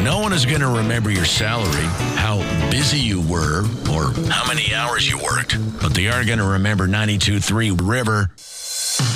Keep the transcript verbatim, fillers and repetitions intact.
No one is going to remember your salary, how busy you were, or how many hours you worked. But they are going to remember ninety-two point three River.